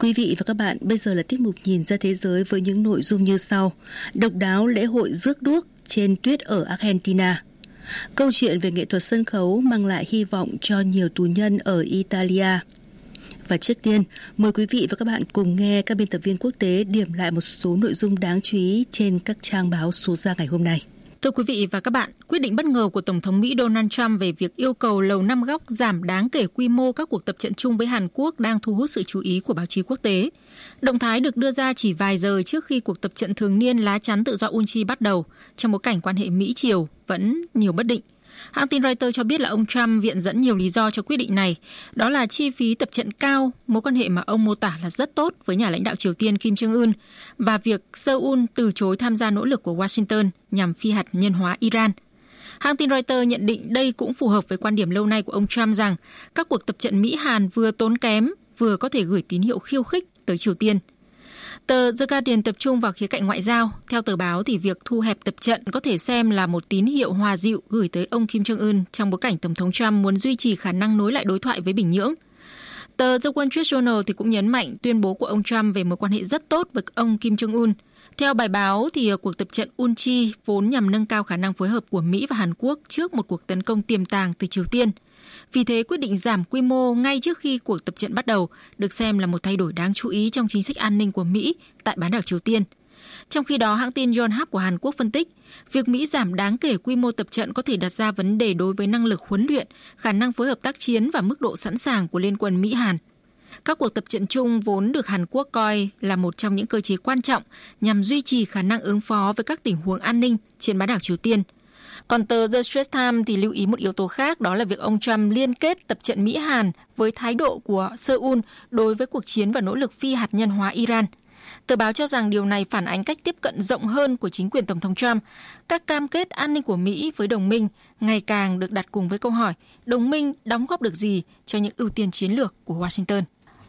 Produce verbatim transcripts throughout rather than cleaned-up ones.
quý vị và các bạn, bây giờ là tiết mục Nhìn ra thế giới với những nội dung như sau. Độc đáo lễ hội rước đuốc trên tuyết ở Argentina. Câu chuyện về nghệ thuật sân khấu mang lại hy vọng cho nhiều tù nhân ở Italia. Và trước tiên, mời quý vị và các bạn cùng nghe các biên tập viên quốc tế điểm lại một số nội dung đáng chú ý trên các trang báo số ra ngày hôm nay. Thưa quý vị và các bạn, quyết định bất ngờ của Tổng thống Mỹ Donald Trump về việc yêu cầu Lầu Năm Góc giảm đáng kể quy mô các cuộc tập trận chung với Hàn Quốc đang thu hút sự chú ý của báo chí quốc tế. Động thái được đưa ra chỉ vài giờ trước khi cuộc tập trận thường niên lá chắn tự do Unchi bắt đầu, trong bối cảnh quan hệ Mỹ-Triều vẫn nhiều bất định. Hãng tin Reuters cho biết là ông Trump viện dẫn nhiều lý do cho quyết định này. Đó là chi phí tập trận cao, mối quan hệ mà ông mô tả là rất tốt với nhà lãnh đạo Triều Tiên Kim Jong-un và việc Seoul từ chối tham gia nỗ lực của Washington nhằm phi hạt nhân hóa Iran. Hãng tin Reuters nhận định đây cũng phù hợp với quan điểm lâu nay của ông Trump rằng các cuộc tập trận Mỹ-Hàn vừa tốn kém, vừa có thể gửi tín hiệu khiêu khích tới Triều Tiên. Tờ The Guardian tập trung vào khía cạnh ngoại giao. Theo tờ báo thì việc thu hẹp tập trận có thể xem là một tín hiệu hòa dịu gửi tới ông Kim Jong-un trong bối cảnh Tổng thống Trump muốn duy trì khả năng nối lại đối thoại với Bình Nhưỡng. Tờ The Wall Street Journal thì cũng nhấn mạnh tuyên bố của ông Trump về mối quan hệ rất tốt với ông Kim Jong-un. Theo bài báo thì cuộc tập trận Unchi vốn nhằm nâng cao khả năng phối hợp của Mỹ và Hàn Quốc trước một cuộc tấn công tiềm tàng từ Triều Tiên. Vì thế, quyết định giảm quy mô ngay trước khi cuộc tập trận bắt đầu được xem là một thay đổi đáng chú ý trong chính sách an ninh của Mỹ tại bán đảo Triều Tiên. Trong khi đó, hãng tin Yonhap của Hàn Quốc phân tích, việc Mỹ giảm đáng kể quy mô tập trận có thể đặt ra vấn đề đối với năng lực huấn luyện, khả năng phối hợp tác chiến và mức độ sẵn sàng của liên quân Mỹ-Hàn. Các cuộc tập trận chung vốn được Hàn Quốc coi là một trong những cơ chế quan trọng nhằm duy trì khả năng ứng phó với các tình huống an ninh trên bán đảo Triều Tiên. Còn tờ The Straits Times thì lưu ý một yếu tố khác, đó là việc ông Trump liên kết tập trận Mỹ-Hàn với thái độ của Seoul đối với cuộc chiến và nỗ lực phi hạt nhân hóa Iran. Tờ báo cho rằng điều này phản ánh cách tiếp cận rộng hơn của chính quyền Tổng thống Trump. Các cam kết an ninh của Mỹ với đồng minh ngày càng được đặt cùng với câu hỏi đồng minh đóng góp được gì cho những ưu tiên chiến lược của Washington.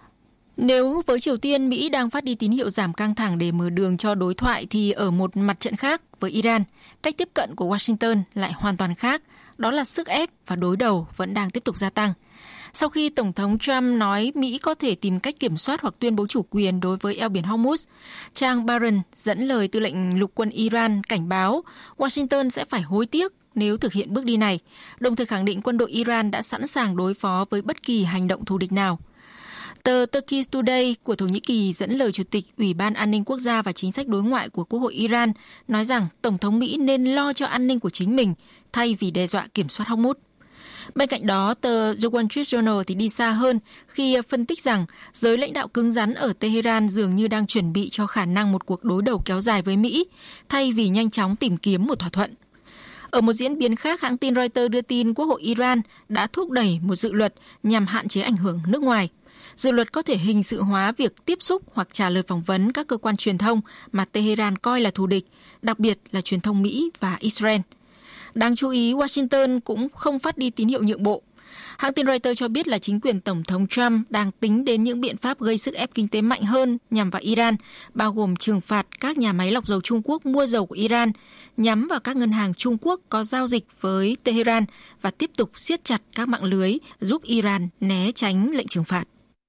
Nếu với Triều Tiên, Mỹ đang phát đi tín hiệu giảm căng thẳng để mở đường cho đối thoại, thì ở một mặt trận khác với Iran, cách tiếp cận của Washington lại hoàn toàn khác, đó là sức ép và đối đầu vẫn đang tiếp tục gia tăng. Sau khi Tổng thống Trump nói Mỹ có thể tìm cách kiểm soát hoặc tuyên bố chủ quyền đối với eo biển Hormuz, trang Barron dẫn lời tư lệnh lục quân Iran cảnh báo Washington sẽ phải hối tiếc nếu thực hiện bước đi này, đồng thời khẳng định quân đội Iran đã sẵn sàng đối phó với bất kỳ hành động thù địch nào. Tờ Turkish Today của Thổ Nhĩ Kỳ dẫn lời Chủ tịch Ủy ban An ninh Quốc gia và Chính sách đối ngoại của Quốc hội Iran nói rằng Tổng thống Mỹ nên lo cho an ninh của chính mình thay vì đe dọa kiểm soát Hormuz. Bên cạnh đó, tờ The Wall Street Journal thì đi xa hơn khi phân tích rằng giới lãnh đạo cứng rắn ở Tehran dường như đang chuẩn bị cho khả năng một cuộc đối đầu kéo dài với Mỹ thay vì nhanh chóng tìm kiếm một thỏa thuận. Ở một diễn biến khác, hãng tin Reuters đưa tin Quốc hội Iran đã thúc đẩy một dự luật nhằm hạn chế ảnh hưởng nước ngoài. Dự luật có thể hình sự hóa việc tiếp xúc hoặc trả lời phỏng vấn các cơ quan truyền thông mà Tehran coi là thù địch, đặc biệt là truyền thông Mỹ và Israel. Đáng chú ý, Washington cũng không phát đi tín hiệu nhượng bộ. Hãng tin Reuters cho biết là chính quyền Tổng thống Trump đang tính đến những biện pháp gây sức ép kinh tế mạnh hơn nhằm vào Iran, bao gồm trừng phạt các nhà máy lọc dầu Trung Quốc mua dầu của Iran, nhắm vào các ngân hàng Trung Quốc có giao dịch với Tehran và tiếp tục siết chặt các mạng lưới giúp Iran né tránh lệnh trừng phạt.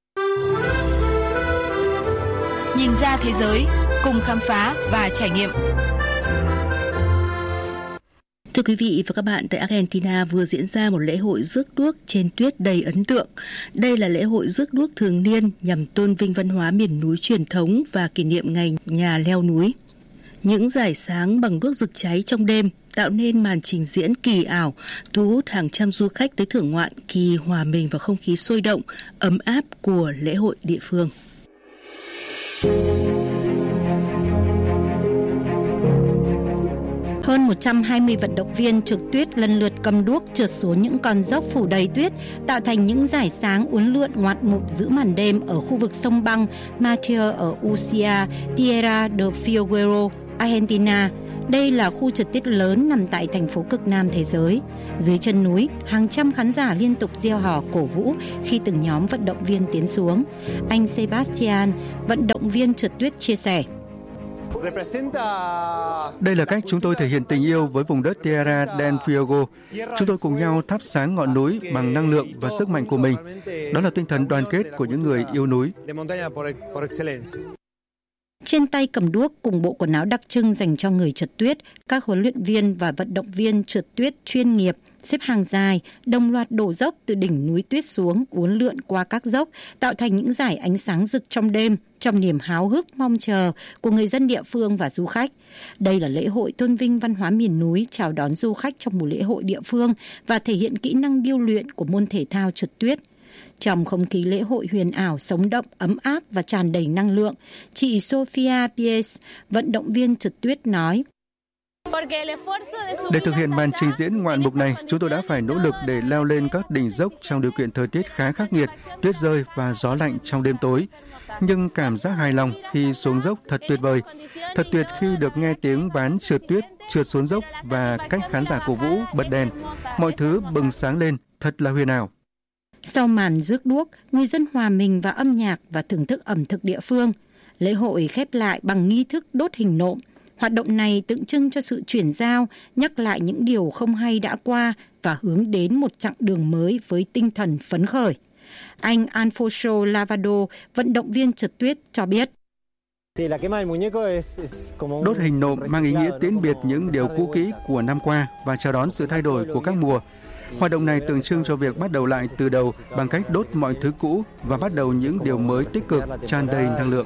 Nhìn ra thế giới, cùng khám phá và trải nghiệm. Thưa quý vị và các bạn, tại Argentina vừa diễn ra một lễ hội rước đuốc trên tuyết đầy ấn tượng. Đây là lễ hội rước đuốc thường niên nhằm tôn vinh văn hóa miền núi truyền thống và kỷ niệm ngày nhà leo núi. Những rải sáng bằng đuốc rực cháy trong đêm tạo nên màn trình diễn kỳ ảo, thu hút hàng trăm du khách tới thưởng ngoạn khi hòa mình vào không khí sôi động, ấm áp của lễ hội địa phương. Hơn một trăm hai mươi vận động viên trượt tuyết lần lượt cầm đuốc trượt xuống những con dốc phủ đầy tuyết, tạo thành những dải sáng uốn lượn ngoạn mục giữa màn đêm ở khu vực sông băng Matia ở Usía, Tierra del Fuego, Argentina. Đây là khu trượt tuyết lớn nằm tại thành phố cực nam thế giới. Dưới chân núi, hàng trăm khán giả liên tục reo hò cổ vũ khi từng nhóm vận động viên tiến xuống. Anh Sebastian, vận động viên trượt tuyết chia sẻ. Đây là cách chúng tôi thể hiện tình yêu với vùng đất Tierra del Fuego. Chúng tôi cùng nhau thắp sáng ngọn núi bằng năng lượng và sức mạnh của mình. Đó là tinh thần đoàn kết của những người yêu núi. Trên tay cầm đuốc cùng bộ quần áo đặc trưng dành cho người trượt tuyết, các huấn luyện viên và vận động viên trượt tuyết chuyên nghiệp xếp hàng dài, đồng loạt đổ dốc từ đỉnh núi tuyết xuống, uốn lượn qua các dốc, tạo thành những dải ánh sáng rực trong đêm, trong niềm háo hức mong chờ của người dân địa phương và du khách. Đây là lễ hội tôn vinh văn hóa miền núi, chào đón du khách trong mùa lễ hội địa phương và thể hiện kỹ năng điêu luyện của môn thể thao trượt tuyết. Trong không khí lễ hội huyền ảo, sống động, ấm áp và tràn đầy năng lượng, chị Sofia Pies, vận động viên trượt tuyết nói: Để thực hiện màn trình diễn ngoạn mục này, chúng tôi đã phải nỗ lực để leo lên các đỉnh dốc trong điều kiện thời tiết khá khắc nghiệt, tuyết rơi và gió lạnh trong đêm tối. Nhưng cảm giác hài lòng khi xuống dốc thật tuyệt vời. Thật tuyệt khi được nghe tiếng ván trượt tuyết trượt xuống dốc và cách khán giả cổ vũ, bật đèn. Mọi thứ bừng sáng lên, thật là huyền ảo. Sau màn rước đuốc, người dân hòa mình vào âm nhạc và thưởng thức ẩm thực địa phương. Lễ hội khép lại bằng nghi thức đốt hình nộm. Hoạt động này tượng trưng cho sự chuyển giao, nhắc lại những điều không hay đã qua và hướng đến một chặng đường mới với tinh thần phấn khởi. Anh Alfonso Lavado, vận động viên trượt tuyết, cho biết: Đốt hình nộm mang ý nghĩa tiễn biệt những điều cũ kỹ của năm qua và chào đón sự thay đổi của các mùa. Hoạt động này tượng trưng cho việc bắt đầu lại từ đầu bằng cách đốt mọi thứ cũ và bắt đầu những điều mới tích cực, tràn đầy năng lượng.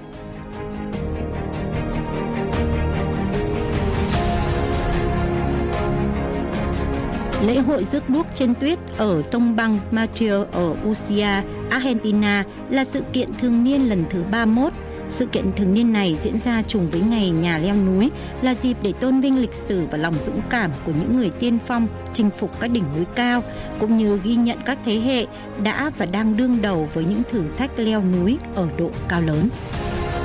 Lễ hội rước đuốc trên tuyết ở sông băng Matrier ở Ushuaia, Argentina là sự kiện thường niên lần thứ ba mươi mốt. Sự kiện thường niên này diễn ra trùng với ngày nhà leo núi, là dịp để tôn vinh lịch sử và lòng dũng cảm của những người tiên phong chinh phục các đỉnh núi cao, cũng như ghi nhận các thế hệ đã và đang đương đầu với những thử thách leo núi ở độ cao lớn.